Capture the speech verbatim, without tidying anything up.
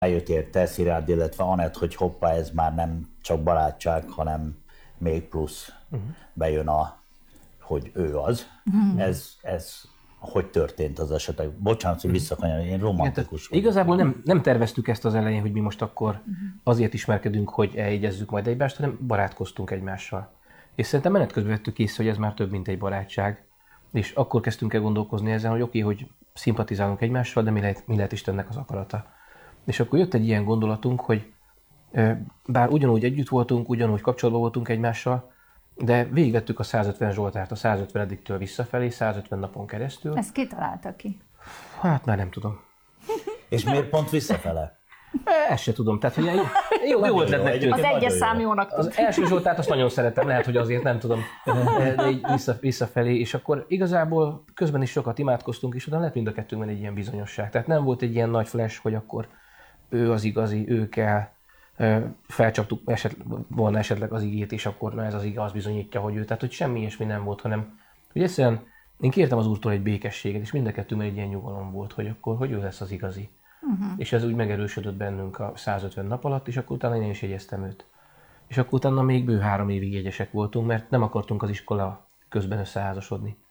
eljött érte Szirád, illetve Anett, hogy hoppá, ez már nem csak barátság, hanem még plusz uh-huh. bejön a, hogy ő az. Uh-huh. Ez, ez hogy történt az esetek? Bocsánat, hogy visszakanyar, én romantikus vagyok. Igazából nem, nem terveztük ezt az elején, hogy mi most akkor uh-huh. azért ismerkedünk, hogy eljegyezzük majd egymást, hanem barátkoztunk egymással. És szerintem menet közben vettük észre, hogy ez már több, mint egy barátság. És akkor kezdtünk el gondolkozni ezen, hogy oké, okay, hogy szimpatizálunk egymással, de mi lehet, mi lehet Istennek az akarata. És akkor jött egy ilyen gondolatunk, hogy bár ugyanúgy együtt voltunk, ugyanúgy kapcsolatban voltunk egymással, de végigvettük a százötven Zsoltárt a százötvenediktől visszafelé, százötven napon keresztül. Ezt ki találta ki? Hát már nem tudom. És miért pont visszafele? Ezt se tudom. Tehát, hogy jó, jó ötletnek tűnt. Az egyes szám jónak Az első Zsoltárt azt nagyon szeretem, lehet, hogy azért nem tudom, de így vissza, visszafelé. És akkor igazából közben is sokat imádkoztunk, és utána lett mind a kettőnkben egy ilyen bizonyosság. Tehát nem volt egy ilyen nagy flash, hogy akkor ő az igazi, ő kell. Felcsaptuk esetleg, volna esetleg az igét, és akkor na ez az ige, az bizonyítja, hogy ő. Tehát, hogy semmi ilyesmi nem volt, hanem hogy egyszerűen én kértem az Úrtól egy békességet, és mind a kettőnkben egy ilyen nyugalom volt, hogy akkor hogy ő lesz az igazi. Uh-huh. És ez úgy megerősödött bennünk a százötven nap alatt, és akkor utána én is jegyeztem őt. És akkor utána még bő három évig jegyesek voltunk, mert nem akartunk az iskola közben összeházasodni.